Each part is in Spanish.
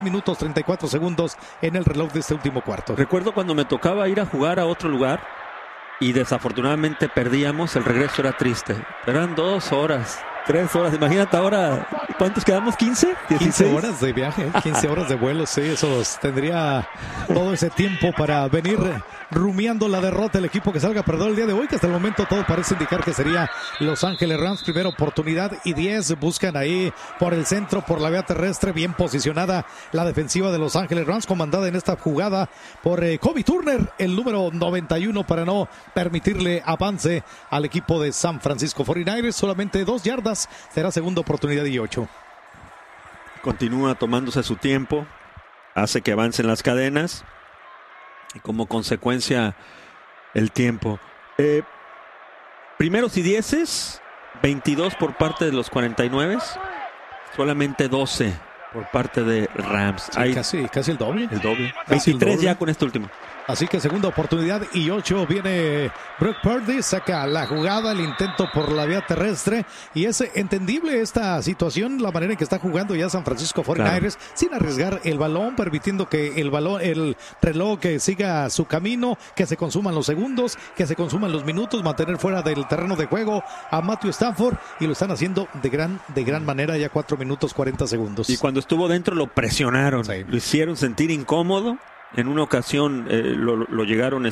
Minutos 34 segundos en el reloj de este último cuarto. Recuerdo cuando me tocaba ir a jugar a otro lugar y desafortunadamente perdíamos, el regreso era triste. Eran 2 horas, 3 horas. Imagínate ahora, ¿cuántos quedamos? ¿15? 15 horas de viaje, 15 horas de vuelo, sí, eso tendría todo ese tiempo para venir rumiando la derrota el equipo que salga perdedor el día de hoy, que hasta el momento todo parece indicar que sería Los Ángeles Rams. Primera oportunidad y 10, buscan ahí por el centro, por la vía terrestre, bien posicionada la defensiva de Los Ángeles Rams, comandada en esta jugada por Kobe Turner, el número 91, para no permitirle avance al equipo de San Francisco 49ers. Solamente 2 yardas, será segunda oportunidad y 8. Continúa tomándose su tiempo, hace que avancen las cadenas y como consecuencia el tiempo. Primeros y 10, 22 por parte de los 49, solamente 12 por parte de Rams. Sí, casi el doble. El doble. Casi 23 el doble. ya con este último. Así que segunda oportunidad y 8, viene Brock Purdy, saca la jugada, el intento por la vía terrestre, y es entendible esta situación, la manera en que está jugando ya San Francisco 49ers, sin arriesgar el balón, permitiendo que el reloj que siga su camino, que se consuman los segundos, que se consuman los minutos, mantener fuera del terreno de juego a Matthew Stafford, y lo están haciendo de gran manera, ya 4 minutos 40 segundos. Y cuando estuvo dentro lo presionaron, sí. Lo hicieron sentir incómodo. En una ocasión lo llegaron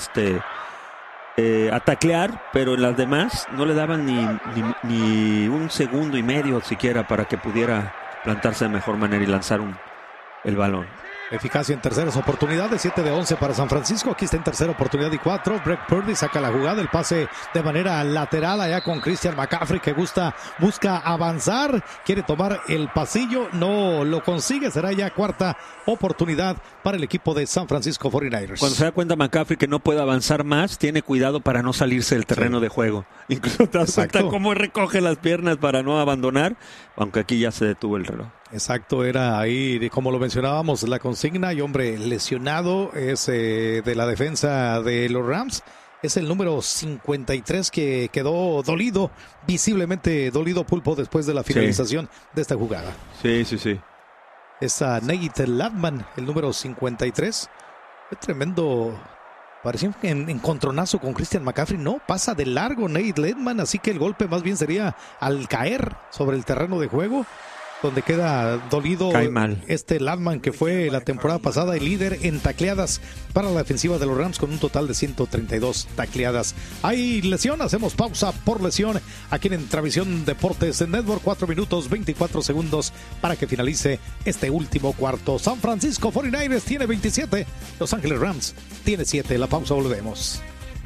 a taclear, pero en las demás no le daban ni un segundo y medio siquiera para que pudiera plantarse de mejor manera y lanzar el balón. Eficacia en terceras oportunidades, 7 de 11 para San Francisco. Aquí está en tercera oportunidad y 4. Brock Purdy saca la jugada, el pase de manera lateral allá con Christian McCaffrey, que busca avanzar, quiere tomar el pasillo, no lo consigue. Será ya cuarta oportunidad para el equipo de San Francisco 49ers. Cuando se da cuenta McCaffrey que no puede avanzar más, tiene cuidado para no salirse del terreno de juego. Incluso te das cuenta cómo recoge las piernas para no abandonar, aunque aquí ya se detuvo el reloj. Exacto, era ahí, como lo mencionábamos, la consigna, y hombre lesionado es de la defensa de los Rams. Es el número 53 que quedó dolido, visiblemente dolido, Pulpo, después de la finalización de esta jugada. Sí. Es a Nate Latman, el número 53. Fue tremendo. Parecía un encontronazo con Christian McCaffrey. No, pasa de largo Nate Latman, así que el golpe más bien sería al caer sobre el terreno de juego, donde queda dolido este Latman, que fue la temporada pasada el líder en tacleadas para la defensiva de los Rams, con un total de 132 tacleadas. Hay lesión, hacemos pausa por lesión aquí en Intravisión Deportes en Network. 4 minutos 24 segundos para que finalice este último cuarto. San Francisco 49ers tiene 27, Los Ángeles Rams tiene 7. La pausa, volvemos.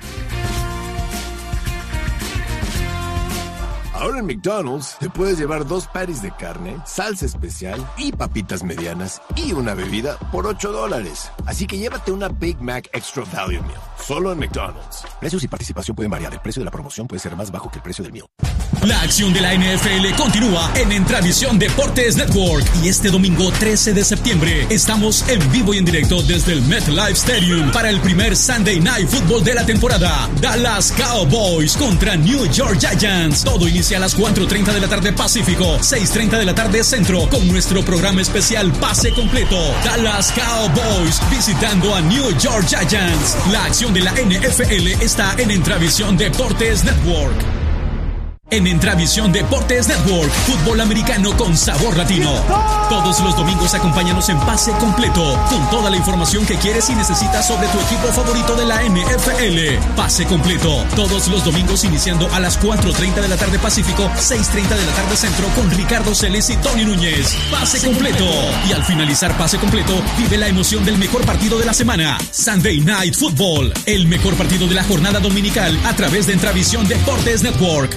Ahora en McDonald's te puedes llevar 2 patties de carne, salsa especial y papitas medianas y una bebida por $8. Así que llévate una Big Mac Extra Value Meal, solo en McDonald's. Precios y participación pueden variar. El precio de la promoción puede ser más bajo que el precio del meal. La acción de la NFL continúa en Intravisión Deportes Network, y este domingo 13 de septiembre estamos en vivo y en directo desde el MetLife Stadium para el primer Sunday Night Football de la temporada. Dallas Cowboys contra New York Giants. Todo inicia a las 4:30 de la tarde Pacífico, 6:30 de la tarde Centro, con nuestro programa especial Pase Completo. Dallas Cowboys visitando a New York Giants. La acción de la NFL está en Intravisión Deportes Network. En Intravisión Deportes Network, fútbol americano con sabor latino. Todos los domingos acompáñanos en Pase Completo, con toda la información que quieres y necesitas sobre tu equipo favorito de la NFL. Pase Completo, todos los domingos iniciando a las 4:30 de la tarde Pacífico, 6:30 de la tarde Centro, con Ricardo Celes y Tony Núñez. Pase Completo. Y al finalizar Pase Completo, vive la emoción del mejor partido de la semana, Sunday Night Football, el mejor partido de la jornada dominical a través de Intravisión Deportes Network.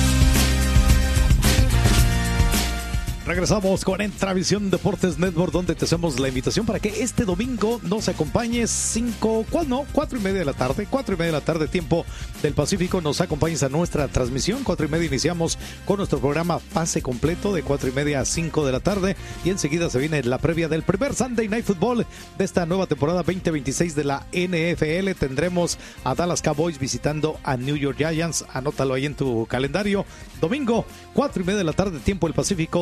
Regresamos con Intravisión Deportes Network, donde te hacemos la invitación para que este domingo nos acompañes 4:30 de la tarde, 4:30 de la tarde, tiempo del Pacífico. Nos acompañes a nuestra transmisión. 4:30 iniciamos con nuestro programa Pase Completo, de 4:30 a 5 de la tarde, y enseguida se viene la previa del primer Sunday Night Football de esta nueva temporada 2026 de la NFL. Tendremos a Dallas Cowboys visitando a New York Giants. Anótalo ahí en tu calendario. Domingo, 4:30 de la tarde, tiempo del Pacífico, Dallas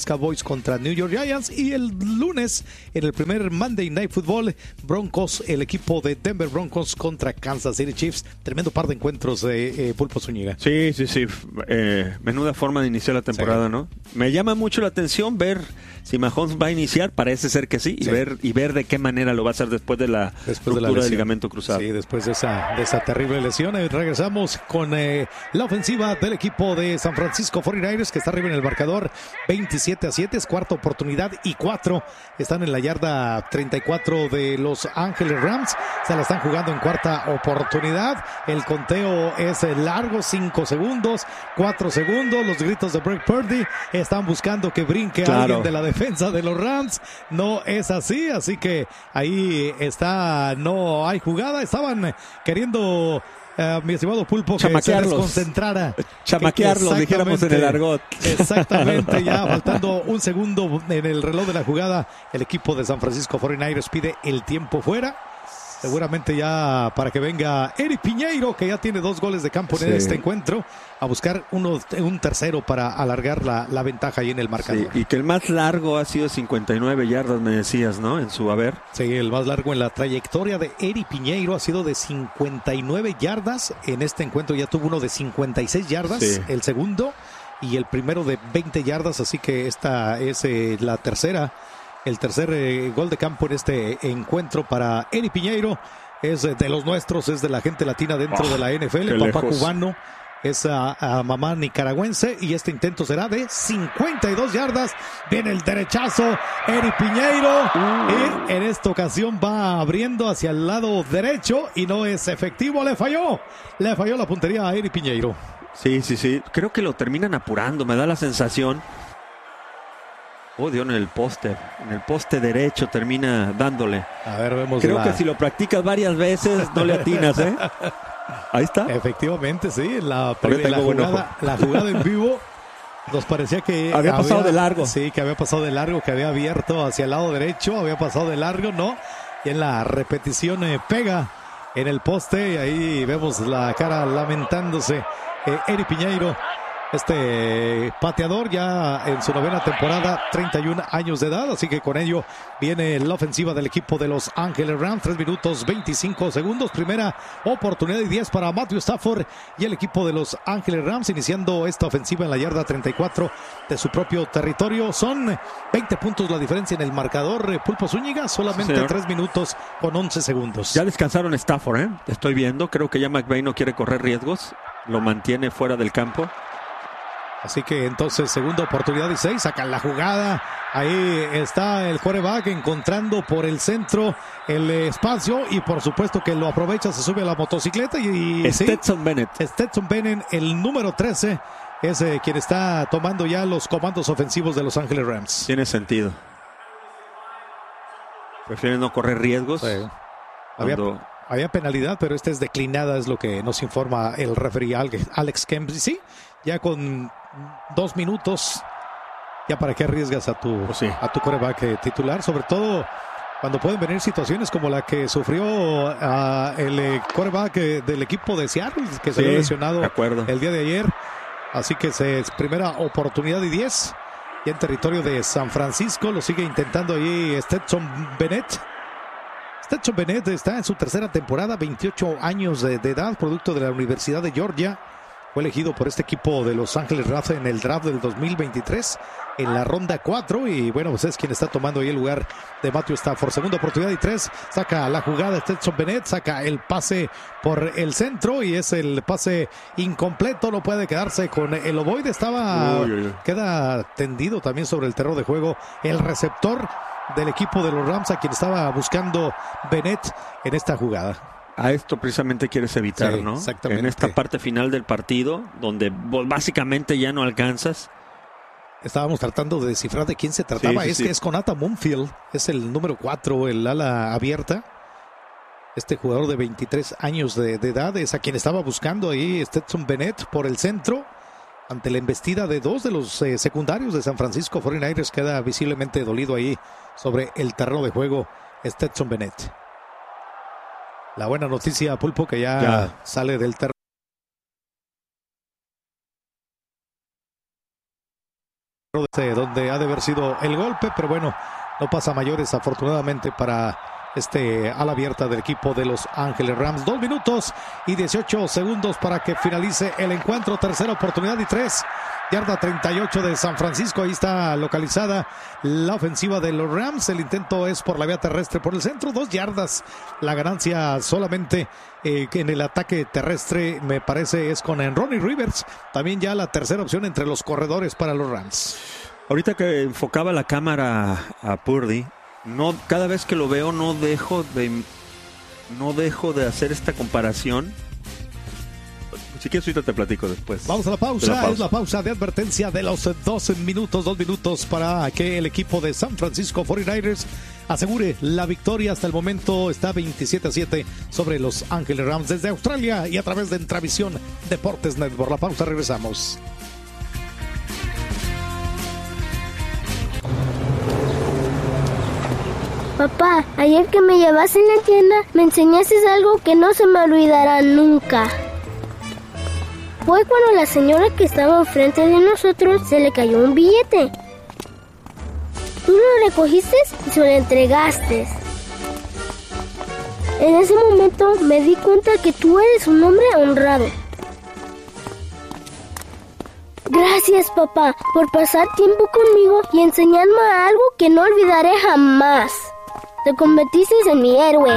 Cowboys contra New York Giants. Y el lunes, en el primer Monday Night Football, Broncos, el equipo de Denver Broncos contra Kansas City Chiefs. Tremendo par de encuentros de Pulpo Zúñiga. Sí. Menuda forma de iniciar la temporada, ¿no? Me llama mucho la atención ver si Mahomes va a iniciar, parece ser que sí. Y ver de qué manera lo va a hacer después de la ruptura del ligamento cruzado. Sí, después de esa terrible lesión. Regresamos con la ofensiva del equipo de San Francisco 49ers, que está arriba en el marcador 27-7, es cuarta oportunidad y 4. Están en la yarda 34 de Los Ángeles Rams. Se la están jugando en cuarta oportunidad. El conteo es largo, 5 segundos, 4 segundos. Los gritos de Brock Purdy están buscando que brinque alguien de la defensa de los Rams. No es así que ahí está, no hay jugada. Estaban queriendo, mi estimado Pulpo, que se desconcentrara. Chamaquearlos, dijéramos en el argot. Exactamente, ya faltando un segundo en el reloj de la jugada, el equipo de San Francisco 49ers pide el tiempo fuera. Seguramente ya para que venga Eric Piñeiro, que ya tiene 2 goles de campo en este encuentro, a buscar un tercero para alargar la ventaja ahí en el marcador. Sí, y que el más largo ha sido 59 yardas, me decías, ¿no? En su haber. Sí, el más largo en la trayectoria de Eric Piñeiro ha sido de 59 yardas. En este encuentro ya tuvo uno de 56 yardas, el segundo, y el primero de 20 yardas, así que esta es el tercer gol de campo en este encuentro para Eric Piñeiro. Es de los nuestros, es de la gente latina dentro de la NFL. Papá cubano, es a mamá nicaragüense, y este intento será de 52 yardas. Viene el derechazo, Eric Piñeiro, y en esta ocasión va abriendo hacia el lado derecho y no es efectivo. Le falló la puntería a Eric Piñeiro. Sí. Creo que lo terminan apurando, me da la sensación. Dio en el poste derecho termina dándole. A ver, vemos. Creo que si lo practicas varias veces no le atinas, ¿eh? Ahí está. Efectivamente, sí. La jugada en vivo nos parecía que había pasado de largo. Sí, que había pasado de largo, que había abierto hacia el lado derecho, había pasado de largo, ¿no? Y en la repetición pega en el poste, y ahí vemos la cara lamentándose Eric Piñeiro. Este pateador ya en su 9ª temporada, 31 años de edad, así que con ello viene la ofensiva del equipo de Los Ángeles Rams. 3 minutos 25 segundos, primera oportunidad y 10 para Matthew Stafford y el equipo de Los Ángeles Rams, iniciando esta ofensiva en la yarda 34 de su propio territorio. Son 20 puntos la diferencia en el marcador, Pulpo Zúñiga, solamente 3 minutos con 11 segundos. Ya descansaron Stafford, ¿eh? Estoy viendo, creo que ya McVay no quiere correr riesgos, lo mantiene fuera del campo. Así que entonces segunda oportunidad y 6, sacan la jugada, ahí está el quarterback encontrando por el centro el espacio y por supuesto que lo aprovecha, se sube a la motocicleta y Stetson Bennett, el número 13, es quien está tomando ya los comandos ofensivos de Los Ángeles Rams. Tiene sentido. Prefieren no correr riesgos. Sí. Había penalidad, pero esta es declinada, es lo que nos informa el referee Alex Kemp. Sí, ya con 2 minutos, ya para qué arriesgas a tu quarterback titular, sobre todo cuando pueden venir situaciones como la que sufrió el quarterback del equipo de Seattle, que se había lesionado el día de ayer. Así que es primera oportunidad y 10, y en territorio de San Francisco lo sigue intentando ahí Stetson Bennett. Stetson Bennett está en su 3ª temporada, 28 años de edad, producto de la Universidad de Georgia. Fue elegido por este equipo de Los Ángeles Rams en el draft del 2023 en la ronda 4, y bueno, pues es quien está tomando ahí el lugar de Matthew Stafford. Segunda oportunidad y 3, saca la jugada Stetson Bennett, saca el pase por el centro y es el pase incompleto, no puede quedarse con el ovoide, queda tendido también sobre el terreno de juego el receptor del equipo de los Rams, a quien estaba buscando Bennett en esta jugada. A esto precisamente quieres evitar, ¿no? Exactamente. En esta parte final del partido, donde básicamente ya no alcanzas. Estábamos tratando de descifrar de quién se trataba. Que es Konata Munfield, es el número 4, el ala abierta. Este jugador de 23 años de edad es a quien estaba buscando ahí Stetson Bennett por el centro. Ante la embestida de 2 de los secundarios de San Francisco 49ers, queda visiblemente dolido ahí sobre el terreno de juego Stetson Bennett. La buena noticia, Pulpo, que ya sale del terreno donde ha de haber sido el golpe, pero bueno, no pasa a mayores afortunadamente para ala abierta del equipo de Los Ángeles Rams. 2 minutos y 18 segundos para que finalice el encuentro. Tercera oportunidad y 3. Yarda 38 de San Francisco. Ahí está localizada la ofensiva de los Rams. El intento es por la vía terrestre por el centro. 2 yardas. La ganancia solamente en el ataque terrestre, me parece, es con Ronnie Rivers. También ya la tercera opción entre los corredores para los Rams. Ahorita que enfocaba la cámara a Purdy, cada vez que lo veo no dejo de hacer esta comparación. Si quieres ahorita te platico después. Vamos a la pausa. Es la pausa de advertencia de los 2 minutos para que el equipo de San Francisco 49ers asegure la victoria. Hasta el momento está 27-7 sobre Los Ángeles Rams desde Australia y a través de Entravisión Deportes Network. La pausa, regresamos. Papá, ayer que me llevaste en la tienda, me enseñaste algo que no se me olvidará nunca. Fue cuando la señora que estaba enfrente de nosotros se le cayó un billete. Tú lo recogiste y se lo entregaste. En ese momento me di cuenta que tú eres un hombre honrado. Gracias, papá, por pasar tiempo conmigo y enseñarme algo que no olvidaré jamás. Te convertiste en mi héroe.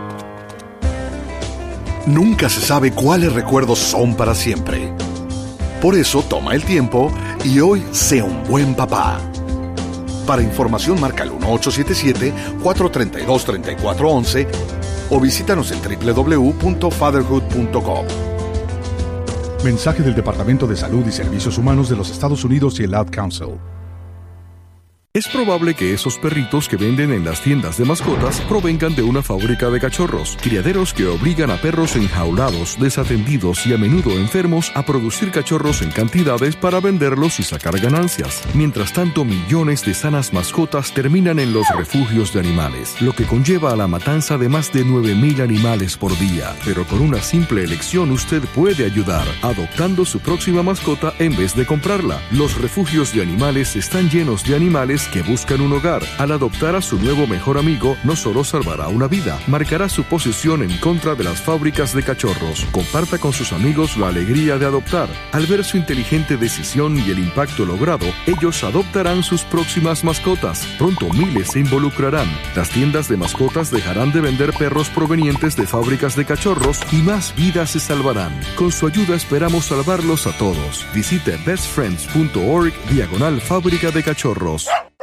Nunca se sabe cuáles recuerdos son para siempre. Por eso toma el tiempo y hoy sé un buen papá. Para información marca el 1877-432-3411 o visítanos en www.fatherhood.com. Mensaje del Departamento de Salud y Servicios Humanos de los Estados Unidos y el Ad Council. Es probable que esos perritos que venden en las tiendas de mascotas provengan de una fábrica de cachorros, criaderos que obligan a perros enjaulados, desatendidos y a menudo enfermos a producir cachorros en cantidades para venderlos y sacar ganancias. Mientras tanto, millones de sanas mascotas terminan en los refugios de animales, lo que conlleva a la matanza de más de 9,000 animales por día. Pero con una simple elección usted puede ayudar, adoptando su próxima mascota en vez de comprarla. Los refugios de animales están llenos de animales que buscan un hogar. Al adoptar a su nuevo mejor amigo, no solo salvará una vida, marcará su posición en contra de las fábricas de cachorros. Comparta con sus amigos la alegría de adoptar. Al ver su inteligente decisión y el impacto logrado, ellos adoptarán sus próximas mascotas. Pronto miles se involucrarán. Las tiendas de mascotas dejarán de vender perros provenientes de fábricas de cachorros y más vidas se salvarán. Con su ayuda esperamos salvarlos a todos. Visite bestfriends.org/fábrica de cachorros.